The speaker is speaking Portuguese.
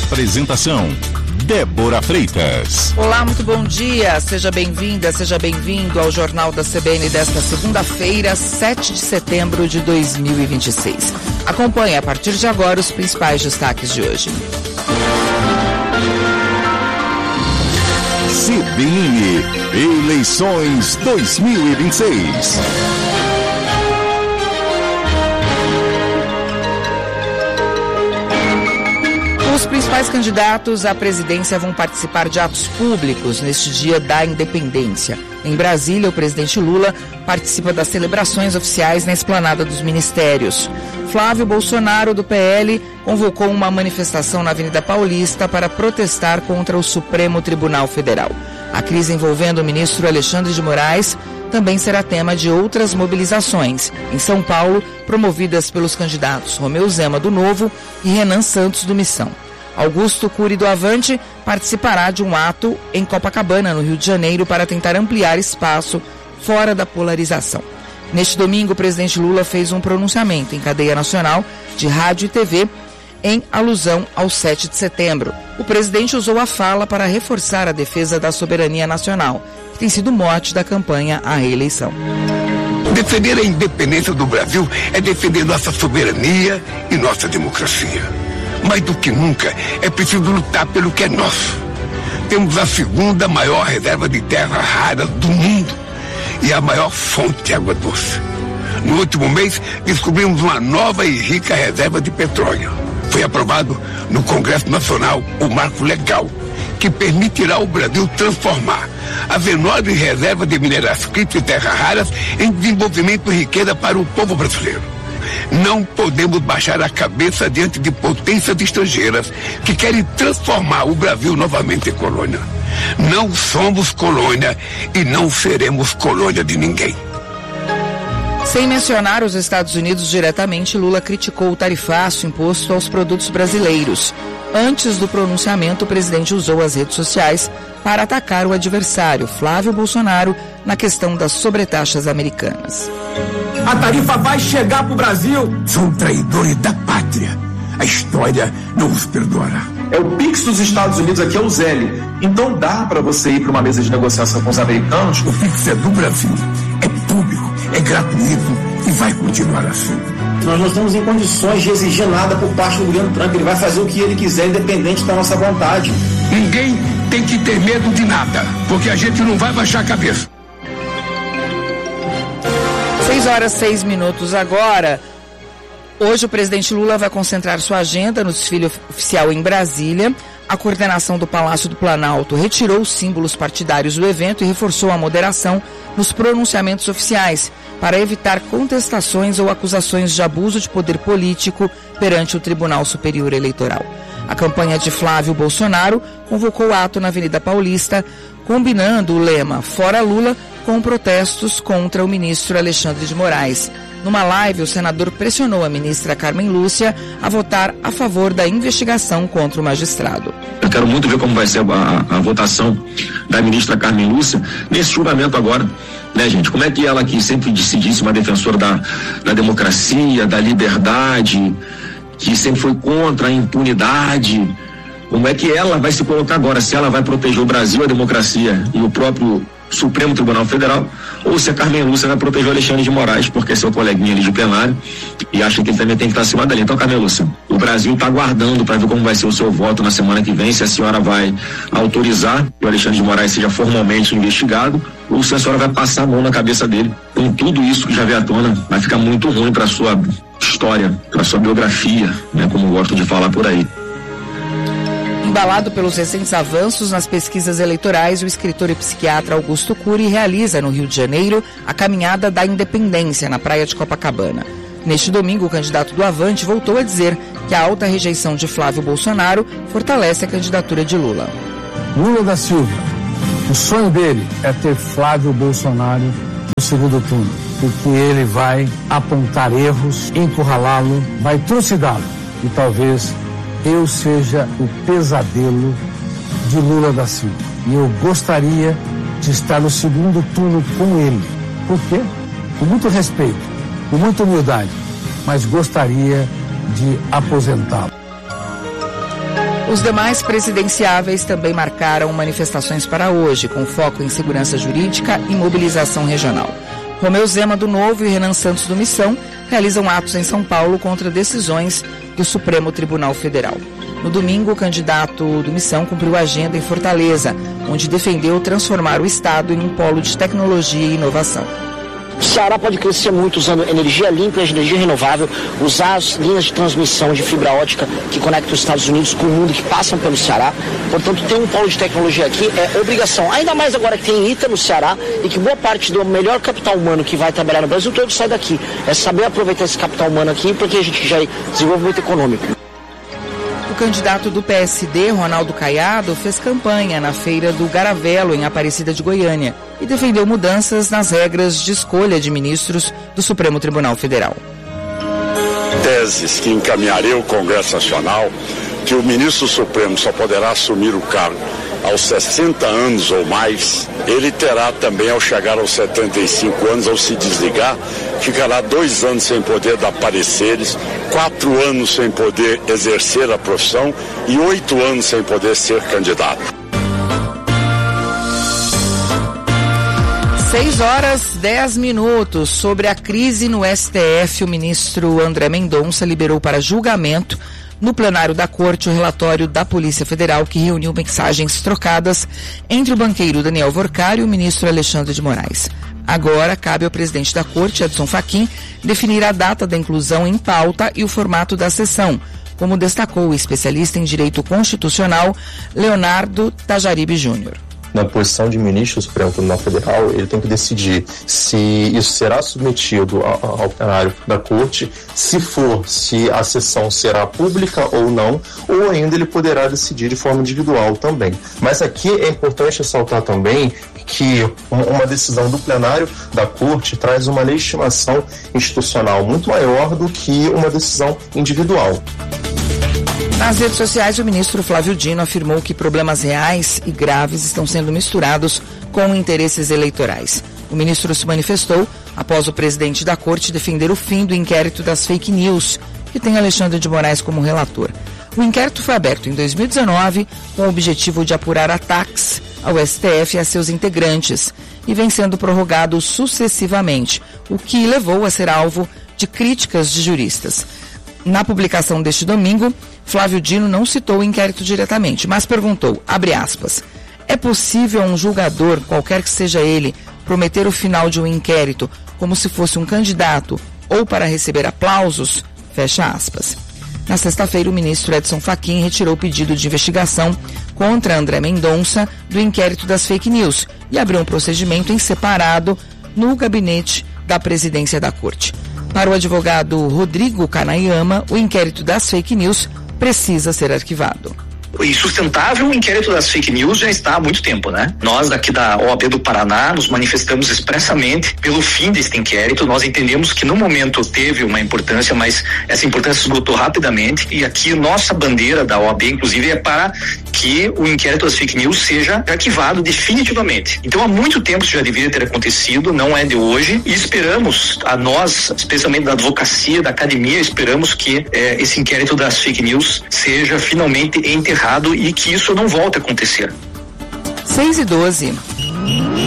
Apresentação: Débora Freitas. Olá, muito bom dia. Seja bem-vinda, seja bem-vindo ao Jornal da CBN desta segunda-feira, 7 de setembro de 2026. Acompanhe a partir de agora os principais destaques de hoje. CBN Eleições 2026. Os principais candidatos à presidência vão participar de atos públicos neste Dia da Independência. Em Brasília, o presidente Lula participa das celebrações oficiais na esplanada dos ministérios. Flávio Bolsonaro, do PL, convocou uma manifestação na Avenida Paulista para protestar contra o Supremo Tribunal Federal. A crise envolvendo o ministro Alexandre de Moraes também será tema de outras mobilizações, em São Paulo, promovidas pelos candidatos Romeu Zema, do Novo, e Renan Santos, do Missão. Augusto Cury, do Avante, participará de um ato em Copacabana, no Rio de Janeiro, para tentar ampliar espaço fora da polarização. Neste domingo, o presidente Lula fez um pronunciamento em cadeia nacional de rádio e TV em alusão ao 7 de setembro. O presidente usou a fala para reforçar a defesa da soberania nacional, que tem sido o mote da campanha à reeleição. Defender a independência do Brasil é defender nossa soberania e nossa democracia. Mais do que nunca, é preciso lutar pelo que é nosso. Temos a segunda maior reserva de terras raras do mundo e a maior fonte de água doce. No último mês, descobrimos uma nova e rica reserva de petróleo. Foi aprovado no Congresso Nacional o marco legal, que permitirá ao Brasil transformar as enormes reservas de minerais críticos e terras raras em desenvolvimento e riqueza para o povo brasileiro. Não podemos baixar a cabeça diante de potências estrangeiras que querem transformar o Brasil novamente em colônia. Não somos colônia e não seremos colônia de ninguém. Sem mencionar os Estados Unidos diretamente, Lula criticou o tarifaço imposto aos produtos brasileiros. Antes do pronunciamento, o presidente usou as redes sociais para atacar o adversário, Flávio Bolsonaro, na questão das sobretaxas americanas. A tarifa vai chegar para o Brasil. São traidores da pátria. A história não os perdoará. É o Pix dos Estados Unidos, aqui é o Zelle. Então dá para você ir para uma mesa de negociação com os americanos? O Pix é do Brasil, é público, é gratuito e vai continuar assim. Nós não estamos em condições de exigir nada por parte do governo Trump. Ele vai fazer o que ele quiser, independente da nossa vontade. Ninguém tem que ter medo de nada, porque a gente não vai baixar a cabeça. 6h06 agora. Hoje o presidente Lula vai concentrar sua agenda no desfile oficial em Brasília. A coordenação do Palácio do Planalto retirou os símbolos partidários do evento e reforçou a moderação nos pronunciamentos oficiais para evitar contestações ou acusações de abuso de poder político perante o Tribunal Superior Eleitoral. A campanha de Flávio Bolsonaro convocou ato na Avenida Paulista, combinando o lema Fora Lula com protestos contra o ministro Alexandre de Moraes. Numa live, o senador pressionou a ministra Carmen Lúcia a votar a favor da investigação contra o magistrado. Eu quero muito ver como vai ser a votação da ministra Carmen Lúcia nesse julgamento agora, né, gente? Como é que ela, que sempre se disse uma defensora da democracia, da liberdade, que sempre foi contra a impunidade, como é que ela vai se colocar agora, se ela vai proteger o Brasil, a democracia e o próprio Supremo Tribunal Federal, ou se a Carmen Lúcia vai proteger o Alexandre de Moraes, porque é seu coleguinha ali de plenário, e acha que ele também tem que estar acima dali. Então, Carmen Lúcia, o Brasil está aguardando para ver como vai ser o seu voto na semana que vem, se a senhora vai autorizar que o Alexandre de Moraes seja formalmente investigado, ou se a senhora vai passar a mão na cabeça dele. Com tudo isso que já veio à tona, vai ficar muito ruim para a sua história, para a sua biografia, né, como gosto de falar por aí. Embalado pelos recentes avanços nas pesquisas eleitorais, o escritor e psiquiatra Augusto Cury realiza no Rio de Janeiro a Caminhada da Independência na praia de Copacabana. Neste domingo, o candidato do Avante voltou a dizer que a alta rejeição de Flávio Bolsonaro fortalece a candidatura de Lula. Lula da Silva, o sonho dele é ter Flávio Bolsonaro no segundo turno, porque ele vai apontar erros, encurralá-lo, vai trucidá-lo e talvez eu seja o pesadelo de Lula da Silva. E eu gostaria de estar no segundo turno com ele. Por quê? Com muito respeito, com muita humildade, mas gostaria de aposentá-lo. Os demais presidenciáveis também marcaram manifestações para hoje, com foco em segurança jurídica e mobilização regional. Romeu Zema do Novo e Renan Santos do Missão realizam atos em São Paulo contra decisões do Supremo Tribunal Federal. No domingo, o candidato do Missão cumpriu a agenda em Fortaleza, onde defendeu transformar o estado em um polo de tecnologia e inovação. O Ceará pode crescer muito usando energia limpa e energia renovável, usar as linhas de transmissão de fibra ótica que conectam os Estados Unidos com o mundo, que passam pelo Ceará. Portanto, ter um polo de tecnologia aqui é obrigação. Ainda mais agora que tem ITA no Ceará e que boa parte do melhor capital humano que vai trabalhar no Brasil todo sai daqui. É saber aproveitar esse capital humano aqui, porque a gente já desenvolvimento econômico. O candidato do PSD, Ronaldo Caiado, fez campanha na feira do Garavelo, em Aparecida de Goiânia, e defendeu mudanças nas regras de escolha de ministros do Supremo Tribunal Federal. Teses que encaminharei ao Congresso Nacional, que o ministro Supremo só poderá assumir o cargo aos 60 anos ou mais. Ele terá também, ao chegar aos 75 anos, ao se desligar, ficará 2 anos sem poder dar pareceres, 4 anos sem poder exercer a profissão e 8 anos sem poder ser candidato. 6h10. Sobre a crise no STF, o ministro André Mendonça liberou para julgamento no plenário da Corte o relatório da Polícia Federal, que reuniu mensagens trocadas entre o banqueiro Daniel Vorcari e o ministro Alexandre de Moraes. Agora, cabe ao presidente da Corte, Edson Fachin, definir a data da inclusão em pauta e o formato da sessão, como destacou o especialista em direito constitucional Leonardo Tajaribe Júnior. Na posição de ministro do Supremo Tribunal Federal, ele tem que decidir se isso será submetido ao plenário da Corte, se a sessão será pública ou não, ou ainda ele poderá decidir de forma individual também. Mas aqui é importante ressaltar também que uma decisão do plenário da Corte traz uma legitimação institucional muito maior do que uma decisão individual. Nas redes sociais, o ministro Flávio Dino afirmou que problemas reais e graves estão sendo misturados com interesses eleitorais. O ministro se manifestou após o presidente da Corte defender o fim do inquérito das fake news, que tem Alexandre de Moraes como relator. O inquérito foi aberto em 2019 com o objetivo de apurar ataques ao STF e a seus integrantes e vem sendo prorrogado sucessivamente, o que levou a ser alvo de críticas de juristas. Na publicação deste domingo, Flávio Dino não citou o inquérito diretamente, mas perguntou, abre aspas, é possível um julgador, qualquer que seja ele, prometer o final de um inquérito como se fosse um candidato ou para receber aplausos? Fecha aspas. Na sexta-feira, o ministro Edson Fachin retirou o pedido de investigação contra André Mendonça do inquérito das fake news e abriu um procedimento em separado no gabinete da presidência da Corte. Para o advogado Rodrigo Canayama, o inquérito das fake news precisa ser arquivado. Insustentável, o inquérito das fake news já está há muito tempo, né? Nós daqui da OAB do Paraná nos manifestamos expressamente pelo fim deste inquérito. Nós entendemos que no momento teve uma importância, mas essa importância esgotou rapidamente e aqui nossa bandeira da OAB, inclusive, é para que o inquérito das fake news seja arquivado definitivamente. Então há muito tempo isso já deveria ter acontecido, não é de hoje, e esperamos, a nós, especialmente da advocacia, da academia, esperamos que esse inquérito das fake news seja finalmente enterrado e que isso não volte a acontecer. 6h12.